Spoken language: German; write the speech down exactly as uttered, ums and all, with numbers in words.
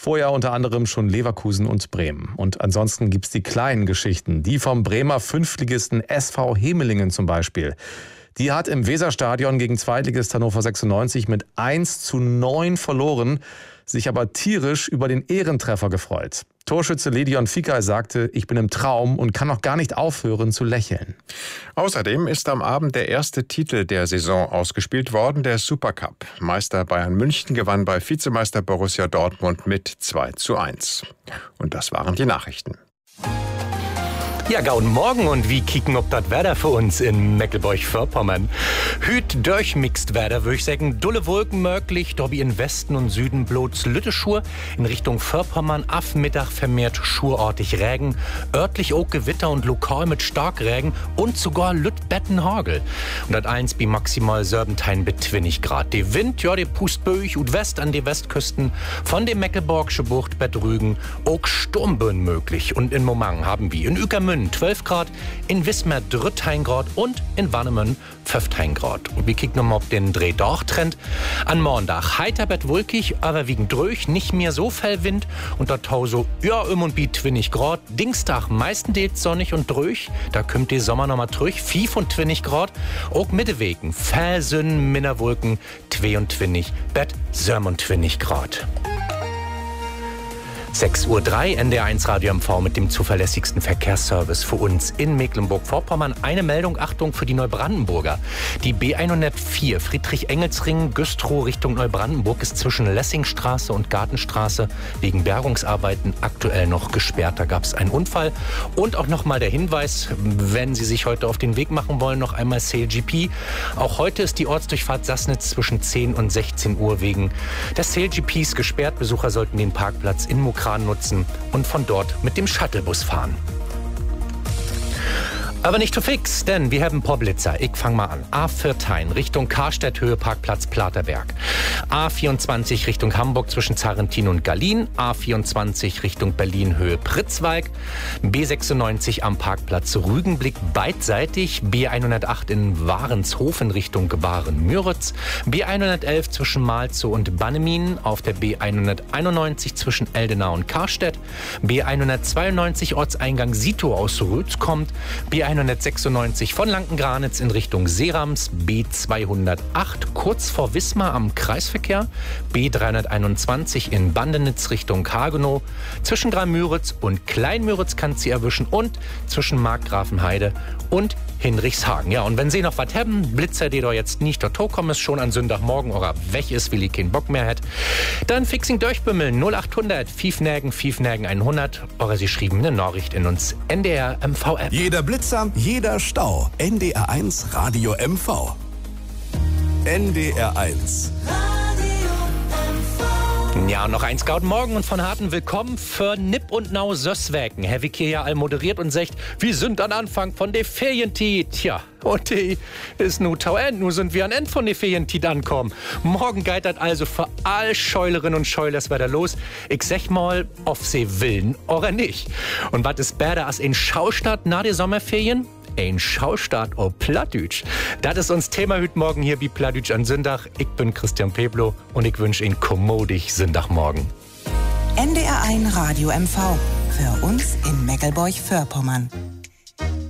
Vorher unter anderem schon Leverkusen und Bremen. Und ansonsten gibt's die kleinen Geschichten. Die vom Bremer Fünftligisten S V Hemelingen zum Beispiel. Die hat im Weserstadion gegen Zweitligist Hannover sechsundneunzig mit eins zu neun verloren, sich aber tierisch über den Ehrentreffer gefreut. Torschütze Ledion Fikay sagte, ich bin im Traum und kann noch gar nicht aufhören zu lächeln. Außerdem ist am Abend der erste Titel der Saison ausgespielt worden, der Supercup. Meister Bayern München gewann bei Vizemeister Borussia Dortmund mit zwei zu eins. Und das waren die Nachrichten. Ja, guten Morgen und wie kicken ob das Wetter für uns in Mecklenburg-Vorpommern. Hüt durchmixt Wetter, würde ich sagen. Dulle Wolken möglich, dobi in Westen und Süden bloß Lütteschur. In Richtung Vorpommern af Mittag vermehrt schurortig Regen. Örtlich auch Gewitter und lokal mit Starkregen und sogar Lüttbettenhagel. Und das eins bi maximal Serbentein bis zwanzig Grad. Der Wind, ja, der pust böig und West an die Westküsten. Von dem Mecklenburgische Bucht, Bad Rügen, auch Sturmböen möglich. Und in Momang haben wir in Uekermünde zwölf Grad, in Wismar dreizehn Grad und in Warnemünde fünfzehn Grad. Und wir kicken nochmal auf den Dreh-Doch-Trend. An Montag heiter bet wolkig, aber wegen Dröch nicht mehr so viel Wind und dort so, ja, um und bi zwanzig Grad. Dienstag meistenteils sonnig und dröch, da kommt der Sommer nochmal dröch, fünfundzwanzig Grad. Auch Mittewegen, Felsen, Minderwolken, zweiundzwanzig, bet siebenundzwanzig Grad. sechs Uhr drei, N D R eins Radio M V mit dem zuverlässigsten Verkehrsservice für uns in Mecklenburg-Vorpommern. Eine Meldung, Achtung, für die Neubrandenburger. Die B hundertvier Friedrich-Engels-Ring, Güstrow Richtung Neubrandenburg ist zwischen Lessingstraße und Gartenstraße wegen Bergungsarbeiten aktuell noch gesperrt. Da gab es einen Unfall. Und auch nochmal der Hinweis, wenn Sie sich heute auf den Weg machen wollen, noch einmal C L G P. Auch heute ist die Ortsdurchfahrt Sassnitz zwischen zehn und sechzehn Uhr wegen des C L G Ps gesperrt. Besucher sollten den Parkplatz in Mukran nutzen und von dort mit dem Shuttlebus fahren. Aber nicht zu fix, denn wir haben ein paar Blitzer. Ich fang mal an. A vierzehn Richtung Karstädt, Höhe Parkplatz Platerberg. A vierundzwanzig Richtung Hamburg zwischen Zarentin und Gallien. A vierundzwanzig Richtung Berlin, Höhe Pritzwalk. B sechsundneunzig am Parkplatz Rügenblick beidseitig. B hundertacht in Warenshofen Richtung Waren-Müritz. B hundertelf zwischen Malzow und Bannemin. Auf der B hunderteinundneunzig zwischen Eldenau und Karstädt. B hundertzweiundneunzig Ortseingang Sito aus Rötz kommt. B hundertsechsundneunzig von Lankengranitz in Richtung Serams, B zweihundertacht kurz vor Wismar am Kreisverkehr, B dreihunderteinundzwanzig in Bandenitz Richtung Hagenow, zwischen Grammüritz und Kleinmüritz kann sie erwischen und zwischen Markgrafenheide und Hinrichshagen. Ja, und wenn Sie noch was haben, Blitzer, die da jetzt nicht dort kommen, ist schon an Sonntagmorgen oder weg ist, will ich keinen Bock mehr hat, dann fixing durchbümmeln null achthundert Fiefnägen, Fiefnägen hundert oder Sie schrieben eine Nachricht in uns N D R M V App. Jeder Blitzer, jeder Stau. N D R eins Radio M V. N D R eins. Ja, noch eins Guten Morgen und von harten Willkommen für Nipp und Nau Sösswäken. Herr Wick hier ja all moderiert und sagt, wir sind am Anfang von der Ferientit. Tja, und die ist nu tau end. Nu sind wir an End von der Ferientit ankommen. Morgen geitert also für all Scheulerinnen und Scheulers weiter los. Ich sag mal, ob sie willen oder nicht. Und was ist besser als in Schaustadt nach der Sommerferien? Ein Schaustart auf Plattdütsch. Das ist uns Thema heute Morgen hier wie Plattdütsch an Sonntag. Ich bin Christian Peblo und ich wünsche Ihnen kommodig Sonntagmorgen. N D R eins Radio M V. Für uns in Mecklenburg-Vorpommern.